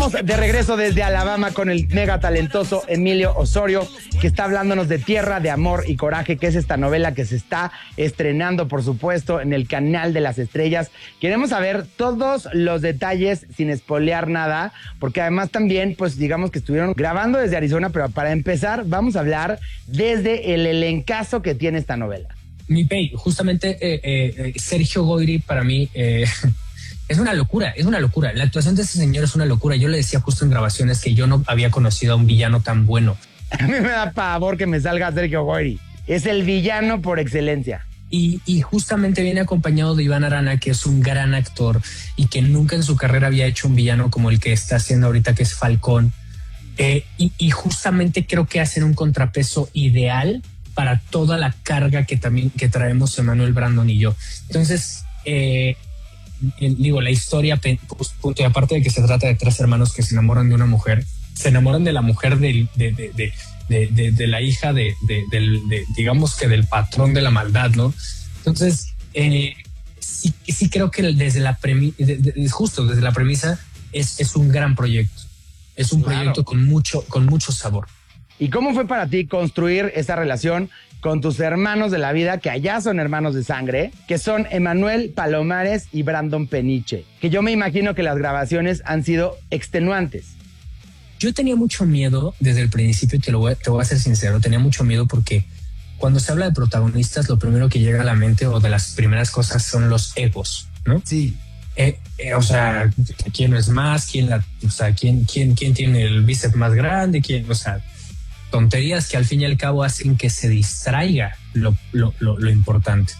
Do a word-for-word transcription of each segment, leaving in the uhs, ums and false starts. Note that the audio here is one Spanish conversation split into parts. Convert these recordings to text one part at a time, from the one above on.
De regreso desde Alabama con el mega talentoso Emilio Osorio, que está hablándonos de Tierra de Amor y Coraje, que es esta novela que se está estrenando, por supuesto, en el Canal de las Estrellas. Queremos saber todos los detalles sin espolear nada, porque además también, pues digamos que estuvieron grabando desde Arizona, pero para empezar vamos a hablar desde el elencazo que tiene esta novela. Mi pay, justamente eh, eh, Sergio Goyri para mí... Eh, Es una locura, es una locura. La actuación de ese señor es una locura. Yo le decía justo en grabaciones que yo no había conocido a un villano tan bueno. A mí me da pavor que me salga Sergio Goyri. Es el villano por excelencia. Y, y justamente viene acompañado de Iván Arana, que es un gran actor y que nunca en su carrera había hecho un villano como el que está haciendo ahorita, que es Falcón. Eh, y, y justamente creo que hacen un contrapeso ideal para toda la carga que también que traemos Emmanuel Brandon y yo. Entonces... Eh, digo, la historia, punto y aparte de que se trata de tres hermanos que se enamoran de una mujer, se enamoran de la mujer de, de, de, de, de, de, de la hija de, de, de, de, digamos que del patrón de la maldad, ¿no? Entonces, eh, sí, sí creo que desde la premisa, de, de, justo desde la premisa, es, es un gran proyecto. Es un claro. proyecto con mucho, con mucho sabor. ¿Y cómo fue para ti construir esa relación con tus hermanos de la vida, que allá son hermanos de sangre, que son Emanuel Palomares y Brandon Peniche? Que yo me imagino que las grabaciones han sido extenuantes. Yo tenía mucho miedo desde el principio, te lo voy a, te voy a ser sincero, tenía mucho miedo porque cuando se habla de protagonistas, lo primero que llega a la mente o de las primeras cosas son los egos, ¿no? Sí. Eh, eh, o sea, ¿quién es más? ¿Quién la, o sea, quién, quién, quién tiene el bíceps más grande? ¿Quién, o sea, tonterías que al fin y al cabo hacen que se distraiga lo, lo, lo, lo importante.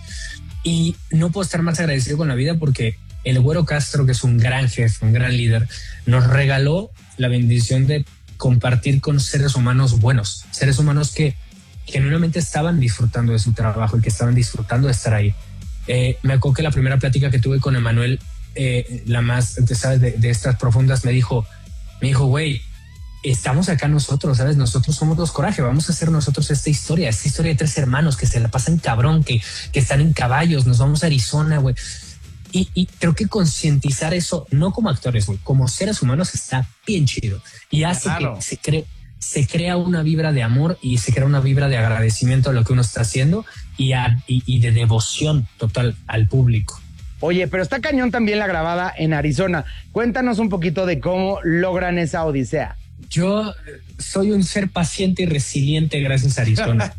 Y no puedo estar más agradecido con la vida porque el Güero Castro, que es un gran jefe, un gran líder, nos regaló la bendición de compartir con seres humanos buenos, seres humanos que genuinamente estaban disfrutando de su trabajo y que estaban disfrutando de estar ahí. Eh, me acuerdo que la primera plática que tuve con Emanuel, eh, la más, ¿sabes? De, de estas profundas, me dijo, me dijo, güey, estamos acá nosotros, ¿sabes? Nosotros somos los Coraje, vamos a hacer nosotros esta historia, esta historia de tres hermanos que se la pasan cabrón, que, que están en caballos, nos vamos a Arizona, güey. Y, y creo que concientizar eso, no como actores, güey, como seres humanos está bien chido. Y hace claro. que se, cre se crea una vibra de amor y se crea una vibra de agradecimiento a lo que uno está haciendo y, a, y, y de devoción total al público. Oye, pero está cañón también la grabada en Arizona. Cuéntanos un poquito de cómo logran esa odisea. Yo soy un ser paciente y resiliente gracias a Arizona.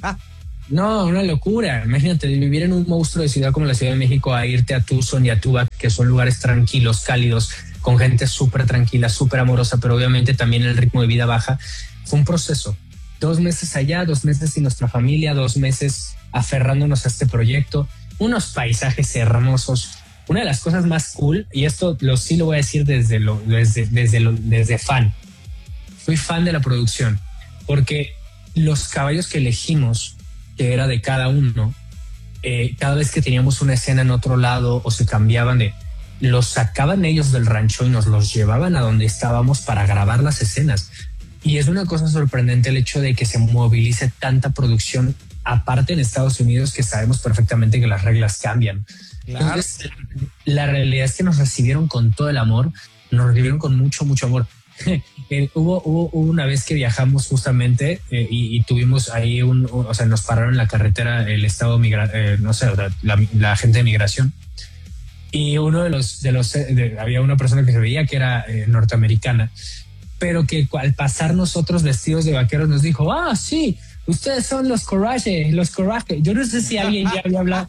No, una locura. Imagínate vivir en un monstruo de ciudad como la Ciudad de México a irte a Tucson y a Tubac, que son lugares tranquilos, cálidos, con gente súper tranquila, súper amorosa, pero obviamente también el ritmo de vida baja. Fue un proceso. Dos meses allá, dos meses sin nuestra familia, dos meses aferrándonos a este proyecto. Unos paisajes hermosos. Una de las cosas más cool, y esto lo, sí lo voy a decir desde, lo, desde, desde, lo, desde fan. Fui fan de la producción porque los caballos que elegimos, que era de cada uno, eh, cada vez que teníamos una escena en otro lado o se cambiaban de, los sacaban ellos del rancho y nos los llevaban a donde estábamos para grabar las escenas. Y es una cosa sorprendente el hecho de que se movilice tanta producción, aparte en Estados Unidos, que sabemos perfectamente que las reglas cambian. Claro. Entonces, la realidad es que nos recibieron con todo el amor, nos recibieron con mucho, mucho amor. Eh, hubo, hubo, hubo una vez que viajamos justamente eh, y, y tuvimos ahí un, un, o sea, nos pararon en la carretera el estado migra, eh, no sé, la, la gente de migración y uno de los, de los de, había una persona que se veía que era eh, norteamericana, pero que al pasar nosotros vestidos de vaqueros nos dijo, ah, sí, ustedes son los Coraje, los Coraje. Yo no sé si alguien ya había hablado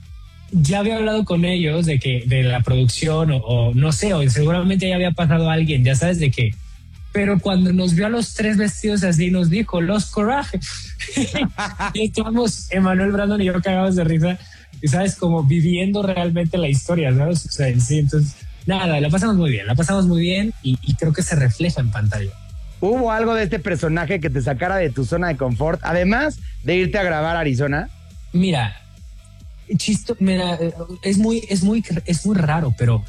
ya había hablado con ellos de que de la producción o, o no sé, o seguramente ya había pasado alguien, ya sabes de qué. Pero cuando nos vio a los tres vestidos así, nos dijo, los Coraje. Y estábamos, Emmanuel Brandon y yo cagados de risa, y sabes, como viviendo realmente la historia, ¿sabes? O sea, sí, entonces, nada, la pasamos muy bien, la pasamos muy bien y, y creo que se refleja en pantalla. ¿Hubo algo de este personaje que te sacara de tu zona de confort, además de irte a grabar a Arizona? Mira, chisto, mira, es muy, es muy, es muy raro, pero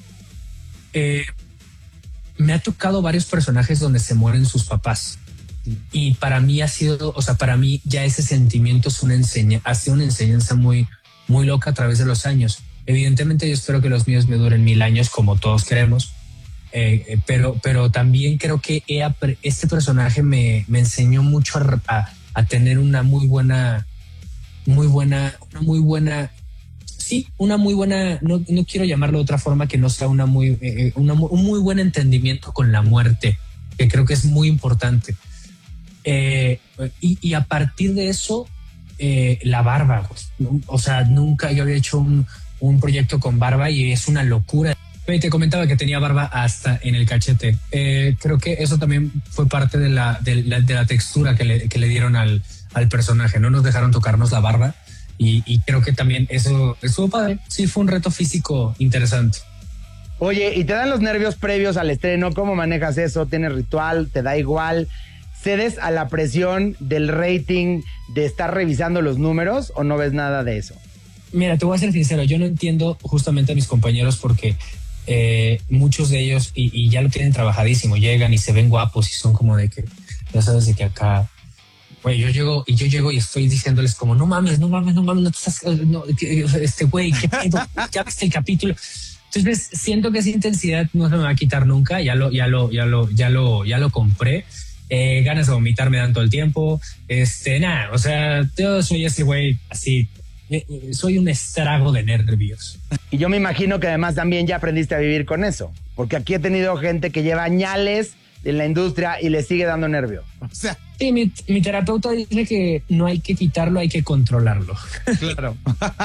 eh, me ha tocado varios personajes donde se mueren sus papás. Y para mí ha sido, o sea, para mí ya ese sentimiento es una enseña, ha sido una enseñanza muy, muy loca a través de los años. Evidentemente yo espero que los míos me duren mil años como todos queremos. eh, pero, pero también creo que he, este personaje me, me enseñó mucho a, a, a tener una muy buena, muy buena, una muy buena, sí, una muy buena, no, no quiero llamarlo de otra forma que no sea una muy, eh, una, un muy buen entendimiento con la muerte, que creo que es muy importante. Eh, y, y a partir de eso, eh, la barba, pues, o sea, nunca yo había hecho un, un proyecto con barba y es una locura. Te comentaba que tenía barba hasta en el cachete. Eh, creo que eso también fue parte de la, de la, de la textura que le, que le dieron al, al personaje. No nos dejaron tocarnos la barba y, y creo que también eso estuvo padre. Sí, fue un reto físico interesante. Oye, ¿y te dan los nervios previos al estreno? ¿Cómo manejas eso? ¿Tienes ritual? ¿Te da igual? ¿Cedes a la presión del rating de estar revisando los números o no ves nada de eso? Mira, te voy a ser sincero, yo no entiendo justamente a mis compañeros porque eh, muchos de ellos, y, y ya lo tienen trabajadísimo, llegan y se ven guapos y son como de que, ya sabes, de que acá, güey, yo llego y yo llego y estoy diciéndoles como, no mames, no mames, no mames, no te estás, no, este güey, qué pedo, ya viste el capítulo. Entonces siento que esa intensidad no se me va a quitar nunca, ya lo, ya lo, ya lo, ya lo, ya lo compré. Eh, ganas de vomitar me dan todo el tiempo. Este, nada, o sea, yo soy ese güey así. Soy un estrago de nervios. Y yo me imagino que además también ya aprendiste a vivir con eso, porque aquí he tenido gente que lleva añales en la industria y le sigue dando nervio. O sea, sí, mi, mi terapeuta dice que no hay que quitarlo, hay que controlarlo. Claro.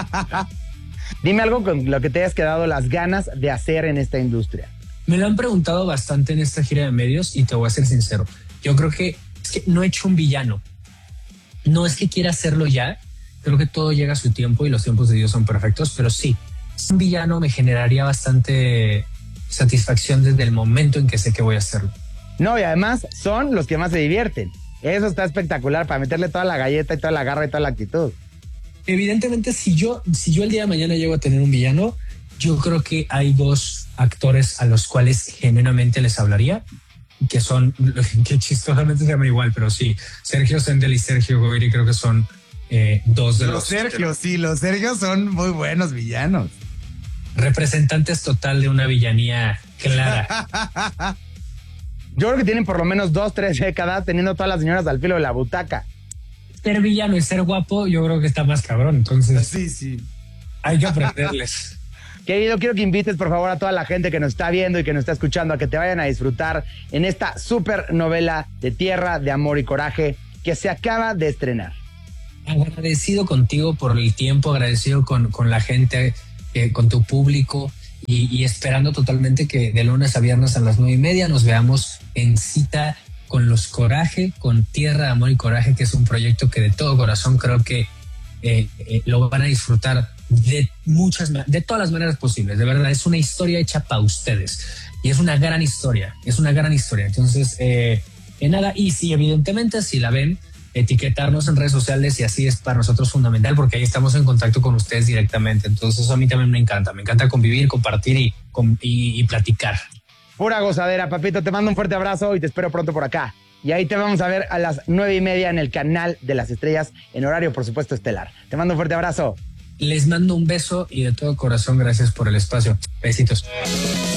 Dime algo con lo que te hayas quedado las ganas de hacer en esta industria. Me lo han preguntado bastante en esta gira de medios y te voy a ser sincero. Yo creo que es que no he hecho un villano. No es que quiera hacerlo ya. Creo que todo llega a su tiempo y los tiempos de Dios son perfectos, pero sí, un villano me generaría bastante satisfacción desde el momento en que sé que voy a hacerlo. No, y además son los que más se divierten. Eso está espectacular para meterle toda la galleta y toda la garra y toda la actitud. Evidentemente, si yo, si yo el día de mañana llego a tener un villano, yo creo que hay dos actores a los cuales genuinamente les hablaría, que son, que chistosamente se llaman igual, pero sí, Sergio Sendel y Sergio Goyri creo que son Eh, dos de los, los Sergios, sí, los Sergios son muy buenos villanos. Representantes total de una villanía clara. Yo creo que tienen por lo menos dos, tres décadas teniendo todas las señoras al filo de la butaca. Ser villano y ser guapo, yo creo que está más cabrón. Entonces, sí, sí. Hay que aprenderles. Querido, quiero que invites por favor a toda la gente que nos está viendo y que nos está escuchando a que te vayan a disfrutar en esta super novela de Tierra de Amor y Coraje que se acaba de estrenar. Agradecido contigo por el tiempo, agradecido con, con la gente, eh, con tu público y, y esperando totalmente que de lunes a viernes a las nueve y media nos veamos en cita con los Coraje, con Tierra de Amor y Coraje, que es un proyecto que de todo corazón creo que eh, eh, lo van a disfrutar de muchas, de todas las maneras posibles. De verdad, es una historia hecha para ustedes y es una gran historia, es una gran historia. Entonces, eh, eh, nada, y si evidentemente si la ven, etiquetarnos en redes sociales y así es para nosotros fundamental porque ahí estamos en contacto con ustedes directamente. Entonces eso a mí también me encanta, me encanta convivir, compartir y, y, y platicar. Pura gozadera, papito, te mando un fuerte abrazo y te espero pronto por acá. Y ahí te vamos a ver a las nueve y media en el canal de las estrellas, en horario por supuesto estelar. Te mando un fuerte abrazo. Les mando un beso y de todo corazón gracias por el espacio. Besitos.